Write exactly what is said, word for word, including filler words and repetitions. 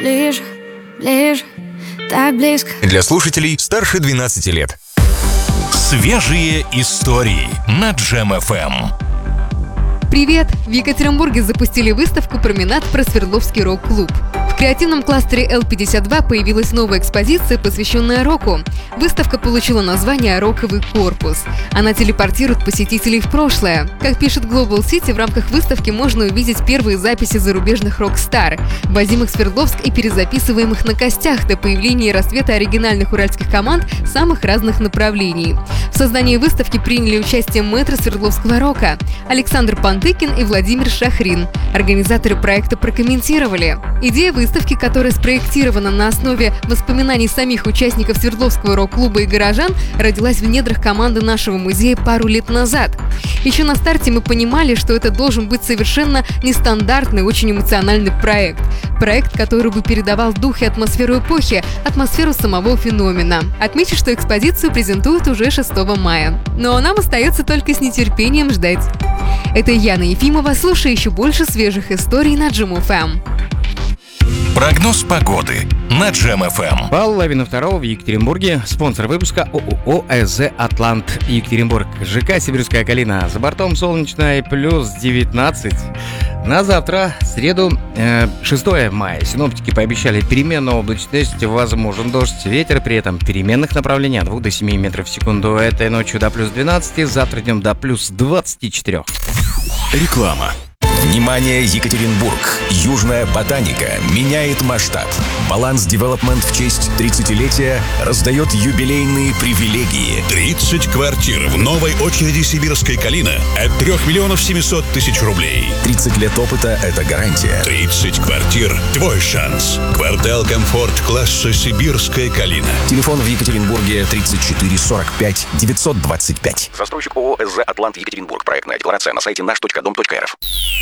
ближе, ближе, так близко. Для слушателей старше двенадцати лет. Свежие истории на Джем эф эм. Привет! В Екатеринбурге запустили выставку «Променад» про Свердловский рок-клуб. В креативном кластере эл пятьдесят два появилась новая экспозиция, посвященная року. Выставка получила название «Роковый корпус». Она телепортирует посетителей в прошлое. Как пишет Global City, в рамках выставки можно увидеть первые записи зарубежных рок-стар, возимых в Свердловск и перезаписываемых на костях до появления и расцвета оригинальных уральских команд самых разных направлений. В создании выставки приняли участие мэтры Свердловского рока Александр Пантыкин и Владимир Шахрин. Организаторы проекта прокомментировали: идея выставки, которая спроектирована на основе воспоминаний самих участников Свердловского рок-клуба и горожан, родилась в недрах команды нашего музея пару лет назад. Еще на старте мы понимали, что это должен быть совершенно нестандартный, очень эмоциональный проект. Проект, который бы передавал дух и атмосферу эпохи, атмосферу самого феномена. Отмечу, что экспозицию презентуют уже шестого мая. Но нам остается только с нетерпением ждать. Это Яна Ефимова. Слушай еще больше свежих историй на Джем эф эм. Прогноз погоды на Джем эф эм. Половина второго в Екатеринбурге. Спонсор выпуска ООО ЭЗ «Атлант» Екатеринбург. ЖК «Сибирская калина». За бортом солнечно и плюс девятнадцать. На завтра, среду, э, шестого мая, синоптики пообещали переменную облачность, возможен дождь, ветер при этом переменных направлений от двух до семи метров в секунду. Этой ночью до плюс двенадцати, завтра днем до плюс двадцати четырёх. Реклама. Внимание, Екатеринбург! Южная ботаника меняет масштаб. Баланс Девелопмент в честь тридцатилетия раздает юбилейные привилегии. тридцать квартир в новой очереди «Сибирская калина» от трёх миллионов семисот тысяч рублей. тридцать лет опыта – это гарантия. тридцать квартир – твой шанс. Квартал комфорт класса «Сибирская калина». Телефон в Екатеринбурге тридцать четыре сорок пять девятьсот двадцать пять. Застройщик ООО ЭЗ «Атлант» Екатеринбург. Проектная декларация на сайте наш точка дом точка эр эф.